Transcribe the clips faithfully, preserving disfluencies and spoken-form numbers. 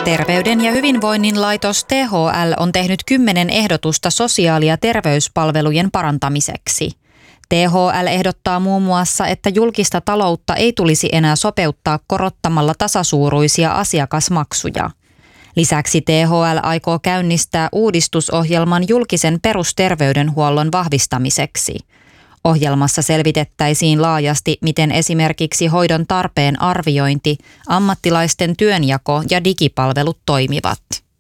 Terveyden ja hyvinvoinnin laitos T H L on tehnyt kymmenen ehdotusta sosiaali- ja terveyspalvelujen parantamiseksi. T H L ehdottaa muun muassa, että julkista taloutta ei tulisi enää sopeuttaa korottamalla tasasuuruisia asiakasmaksuja. Lisäksi T H L aikoo käynnistää uudistusohjelman julkisen perusterveydenhuollon vahvistamiseksi. Ohjelmassa selvitettäisiin laajasti, miten esimerkiksi hoidon tarpeen arviointi, ammattilaisten työnjako ja digipalvelut toimivat.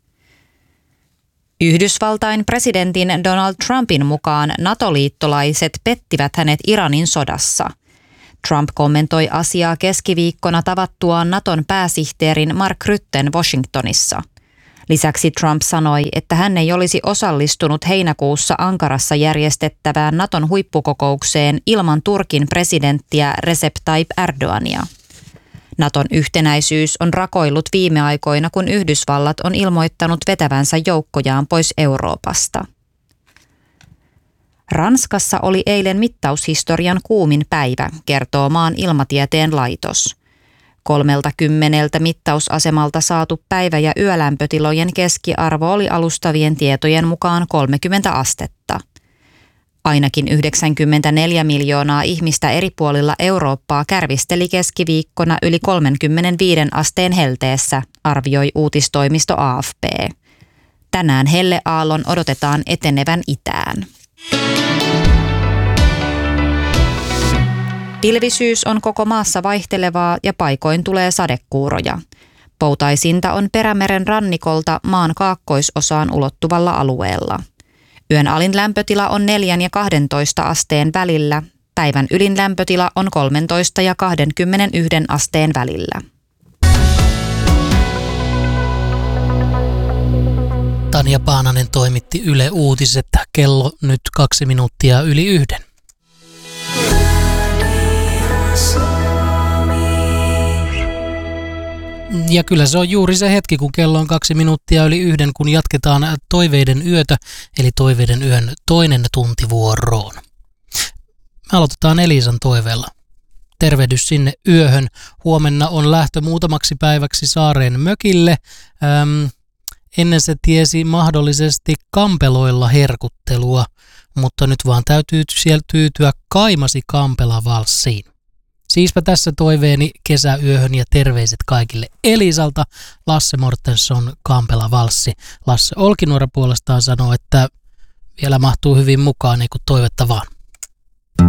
Yhdysvaltain presidentin Donald Trumpin mukaan NATO-liittolaiset pettivät hänet Iranin sodassa. Trump kommentoi asiaa keskiviikkona tavattuaan Naton pääsihteerin Mark Rutten Washingtonissa. Lisäksi Trump sanoi, että hän ei olisi osallistunut heinäkuussa Ankarassa järjestettävään Naton huippukokoukseen ilman Turkin presidenttiä Recep Tayyip Erdoğania. Naton yhtenäisyys on rakoillut viime aikoina, kun Yhdysvallat on ilmoittanut vetävänsä joukkojaan pois Euroopasta. Ranskassa oli eilen mittaushistorian kuumin päivä, kertoo maan ilmatieteen laitos. Kolmelta kymmeneltä mittausasemalta saatu päivä- ja yölämpötilojen keskiarvo oli alustavien tietojen mukaan kolmekymmentä astetta. Ainakin yhdeksänkymmentäneljä miljoonaa ihmistä eri puolilla Eurooppaa kärvisteli keskiviikkona yli kolmekymmentäviisi asteen helteessä, arvioi uutistoimisto A F P. Tänään helleaallon odotetaan etenevän itään. Pilvisyys on koko maassa vaihtelevaa ja paikoin tulee sadekuuroja. Poutaisinta on Perämeren rannikolta maan kaakkoisosaan ulottuvalla alueella. Yön alin lämpötila on neljän ja kahdentoista asteen välillä, päivän ylin lämpötila on kolmentoista ja kaksikymmentäyksi asteen välillä. Tanja Paananen toimitti Yle Uutiset, kello nyt kaksi minuuttia yli yhden. Ja kyllä se on juuri se hetki, kun kello on kaksi minuuttia yli yhden, kun jatketaan Toiveiden yötä, eli Toiveiden yön toinen tunti vuoroon. Me aloitetaan Elisan toiveella. Tervehdys sinne yöhön. Huomenna on lähtö muutamaksi päiväksi saareen mökille. Öm, ennen se tiesi mahdollisesti kampeloilla herkuttelua, mutta nyt vaan täytyy siellä tyytyä Kaimasi Kampela-valssiin. Siispä tässä toiveeni kesäyöhön ja terveiset kaikille Elisalta. Lasse Mortensson, Kampela-valssi. Lasse Olkinuora puolestaan sanoo, että vielä mahtuu hyvin mukaan, niin kuin toivetta vaan.